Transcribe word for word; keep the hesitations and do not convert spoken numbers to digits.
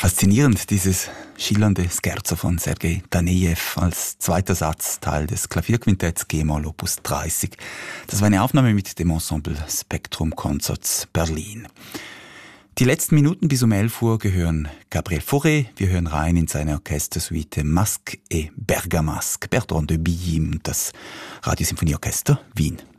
Faszinierend, dieses schillernde Scherzo von Sergei Tanejew als zweiter Satz, Teil des Klavierquintetts G-Moll Opus dreißig. Das war eine Aufnahme mit dem Ensemble Spektrum Concerts Berlin. Die letzten Minuten bis um elf Uhr gehören Gabriel Fauré. Wir hören rein in seine Orchestersuite Masque et Bergamasque, Bertrand de Billy und das Radiosymphonieorchester Wien.